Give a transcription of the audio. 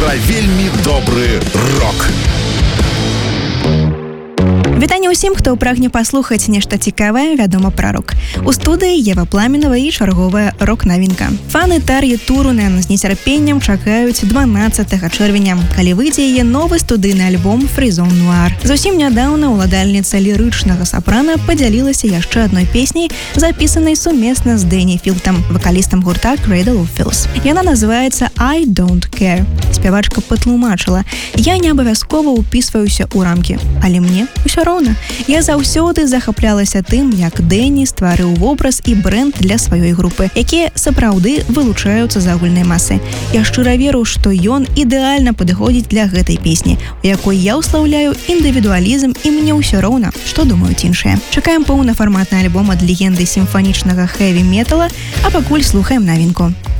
пра вельмі добры рок. Вітанне ўсім, хто прагне паслухаць нешта цікавае, вядома пра рок. У студыі Ева Пламенова і чарговая рок-навінка. Фаны Тар'і Турунен з нецярпеннем чакаюць 12 чэрвеня, калі выйдзе яе новы студыйны альбом «Фрізон Нуар». Зусім нядаўна ўладальніца лірычнага сапрана падзялілася яшчэ адной песняй, запісанай сумесна з Дэні Філтам, вакалістам гурта Cradle of Filth. Яна называецца «I Don't Care». Спявачка патлумачыла: «Я не абавязкова ўпісваюся ў рамкі, але мне ўсё роўна. Я заўсёды захаплялася тым, як Дэні стварыў вобраз і брэнд для сваёй групы, якія сапраўды вылучаюцца з агульнай масы. Я шчыра веру, што ён ідэальна падыходзіць для гэтай песні, у якой я ўслаўляю індывідуалізм, і мне ўсё роўна, што думаюць іншыя». Чакаем поўнафарматны альбом ад легенды сімфанічнага хэві-метала, а пакуль слухаем навінку.